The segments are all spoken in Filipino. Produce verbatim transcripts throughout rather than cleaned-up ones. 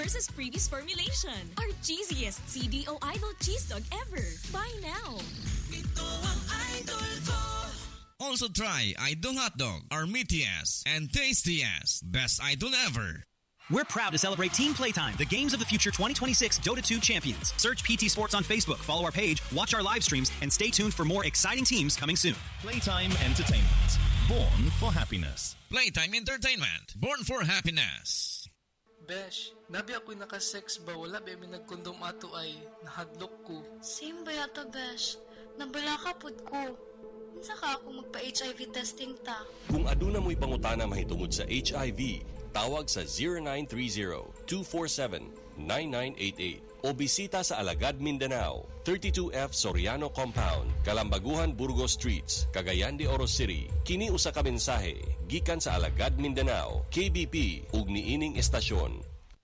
versus previous formulation. Our cheesiest C D O Idol cheese dog ever. Buy now. Ito ang idol ko. Also try Idol Hot Dog, our meatiest and tastiest. Best Idol ever. We're proud to celebrate Team Playtime, the Games of the Future twenty twenty-six Dota two champions. Search P T Sports on Facebook, follow our page, watch our live streams, and stay tuned for more exciting teams coming soon. Playtime Entertainment. Born for happiness. Playtime Entertainment. Born for happiness. Besh, nabi ako'y nakasex ba? Wala ba may nagkondom ato ay nahadlok ko. Same ba yata, Besh? Nabala ka pod ko. Minsa ka ako magpa-H I V testing ta. Kung aduna mo'y pangutana mahitungod sa H I V, tawag sa zero nine three zero, two four seven, nine nine eight eight o bisita sa Alagad, Mindanao, thirty-two F Soriano Compound, Kalambaguhan, Burgos Streets, Cagayan de Oro City. Kini usa ka mensahe gikan sa Alagad, Mindanao, K B P ug niining estasyon.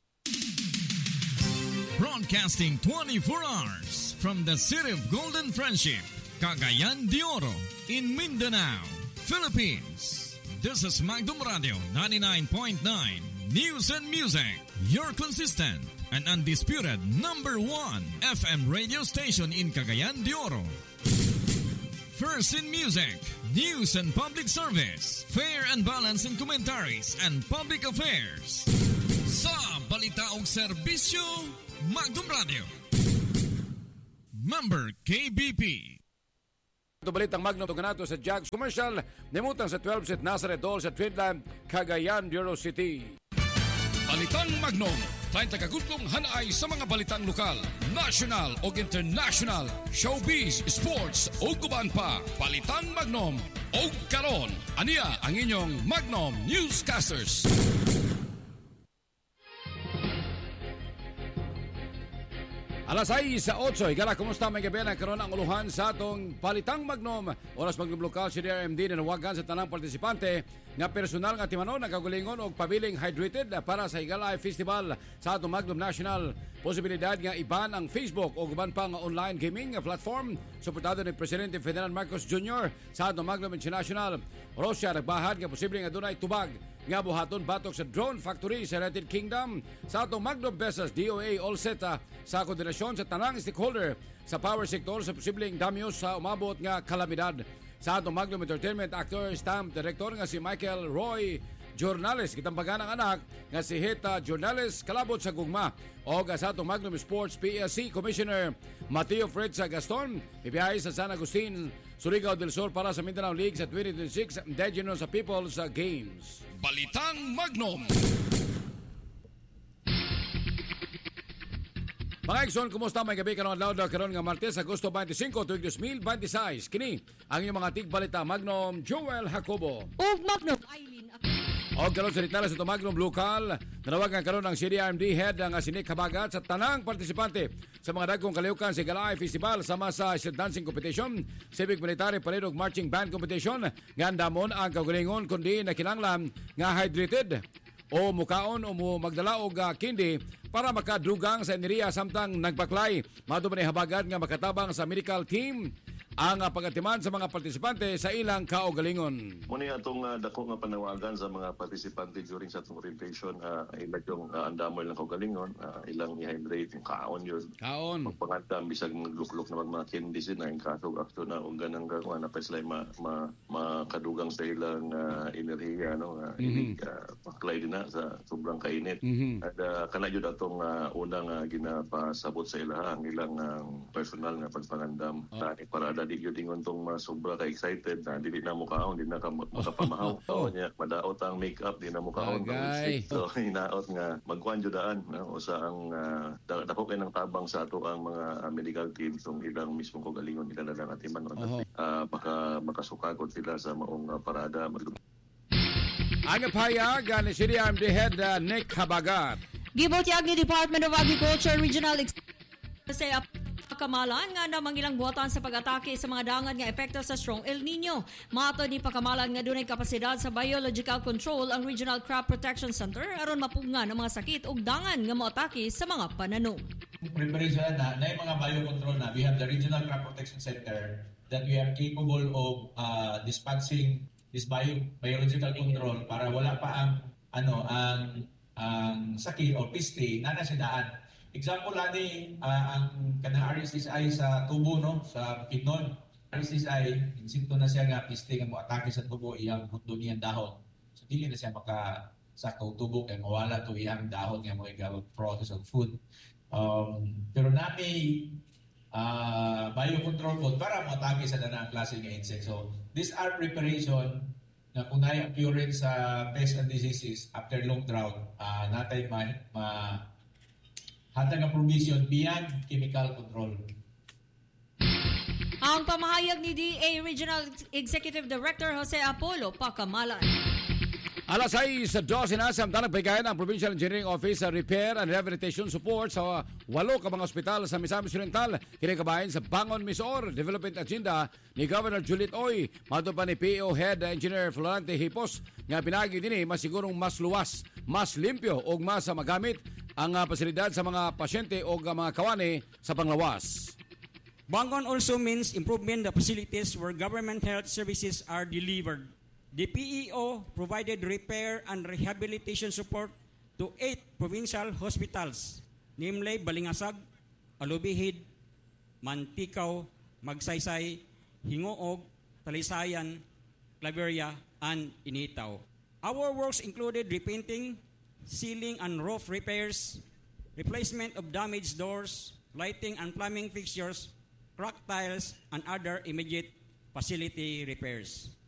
Broadcasting twenty-four hours from the city of Golden Friendship, Cagayan de Oro, in Mindanao, Philippines. This is Magdum Radio ninety-nine point nine News and Music, your consistent and undisputed number one F M radio station in Cagayan de Oro. First in music, news and public service, fair and balanced in commentaries and public affairs. Sa balita og serbisyo, Magdum Radio. Member K B P. Ito balitang Magnum Tuganato sa Jags Commercial, nimutang sa twelve set Nazareth Hall sa Twinland, Cagayan de Oro City. Balitang Magnum, tayong tagagutlong hanay sa mga balitang lokal, national o international, showbiz, sports o guban pa. Balitang Magnum o karon. Aniya ang inyong Magnum Newscasters. Alas sais sa otso, igala, kumusta may gabi na karon ang uluhan sa atong Balitang Magnum. Oras Magnum Lokal, C D R M D, nanawagan sa tanang partisipante nga personal nga timanon, nagagulingon o pabiling hydrated para sa Higala Festival sa atong Magnum National. Posibilidad nga iban ang Facebook o guban pa nga online gaming platform. Suportado ni Presidente Ferdinand Marcos Junior sa atong Magnum International. Russia nagbahad nga posibleng adunay tubag nga buhaton batok sa drone factory sa United Kingdom. Sa atong Magnum Besas, D O A all set sa koordinasyon sa tanang stakeholder sa power sector sa posibleng damyos sa umabot nga kalamidad. Sa atong Magnum Entertainment actor stamp director nga si Michael Roy Jornales, kitambagan ang anak nga si Heta Jornales kalabot sa gugma. O sa atong Magnum Sports P S C Commissioner Mateo Fredsa Gaston, bibiyahe sa San Agustin, Surigao del Sur para sa Mindanao League sa twenty twenty-six Indigenous sa People's Games. Balitang Magnum. Mga Ikson, kumusta may gabi karon adlaw karon nga Martes, Agosto twenty-five, tuig two thousand twenty-six. Kini ang inyong mga tigbalita Magnum Joel Jacobo. Ug Magnum Eileen O karon sa ritala sa ito Magnum Local, nanawagan karon ang C D R M D head nga si Nick Habagat sa tanang partisipante sa mga dagkong kalihukan sa Galay Festival sama sa street dancing competition, civic military parade ug marching band competition. Ngandamon ang kaugalingon kundi nakinanglan nga hydrated o mukaon o mo magdala og uh, kindi para makadugang sa enerhiya samtang nagpaklay. Mado man habagat nga makatabang sa medical team ang uh, pagatiman sa mga partisipante sa ilang kaugalingon. Muna yung atong uh, dako nga panawagan sa mga partisipante during sa atong orientation, uh, ilang yung uh, andamoy lang kaugalingon, uh, ilang i-hydrate, yung kaon yun. Kaon. Pagpangandam, bisag maglukluk naman mga candies na yung kasog akto na kung ganang gagawa na pa sila ma, ma, makadugang sa ilang uh, enerhiya, no? Uh, mm-hmm. uh, paklay din na sa sobrang kainit. Mm-hmm. At uh, kanayod atong uh, unang uh, ginapasabot sa ilaha ang ilang uh, personal nga pagpangandam. Oh. Na para di yun dingon tong uh, sobra ka-excited na dili na mo kaon, di na ka makapamahaw. Oh. Niya, madaot ang make-up, di na mo kaon. So, hinaot nga magkuhan judaan. No? O sa ang uh, dako kay ng tabang sa ato ang mga uh, medical team tong ilang mismo ko galingon nila na lang atiman. Uh-huh. Uh, baka makasukakot sila sa maong uh, parada. Ang payag ni C D R M D head uh, Nick Habagat. Gibotyag ni Department of Agriculture Regional Ex- sa Pakamalan nga namang ilang buhatan sa pag-atake sa mga dangan nga epekto sa strong El Nino. Mato ni Pakamalan nga dunay kapasidad sa biological control ang Regional Crop Protection Center aron mapungan ang mga sakit ug dangan nga moatake sa mga pananom. Preparation na na yung mga biocontrol na. We have the Regional Crop Protection Center that we are capable of uh, dispatching this bio, biological control para wala pa ang ano ang ang sakit o piste na nasa daan. Example ani uh, ang kanang R S S I sa tubo no sa Pinon. R S S I insinto na siya nga piste nga mo atake sa tubo iyang hundo niyang dahon. So dili na siya maka sakaw tubo kay mawala to iyang dahon nga mo igawag process of food. Um, pero nami uh, biocontrol code para matake sa danang klase ng insect. So these are preparation na kung na occurrence sa pests and diseases after long drought, uh, natay ma, ma hatag ang provision beyond chemical control. Ang pamahayag ni D A Regional Executive Director Jose Apollo Pacamalan. Alas ay sa doze na samtang nagbigayan ang Provincial Engineering Office sa repair and rehabilitation support sa walo ka mga ospital sa Misamis Oriental kinikabahin sa Bangon Misor Development Agenda ni Governor Juliet Oy. Mato pa ni P O Head Engineer Florante Hipos nga pinagi din masigurong mas luwas, mas limpyo o mas magamit ang uh, pasilidad sa mga pasyente o uh, mga kawani sa panglawas. Bangon also means improvement the facilities where government health services are delivered. The P E O provided repair and rehabilitation support to eight provincial hospitals, namely Balingasag, Alubihid, Mantikaw, Magsaysay, Hingoog, Talisayan, Claveria, and Initaw. Our works included repainting, ceiling and roof repairs, replacement of damaged doors, lighting and plumbing fixtures, cracked tiles, and other immediate facility repairs.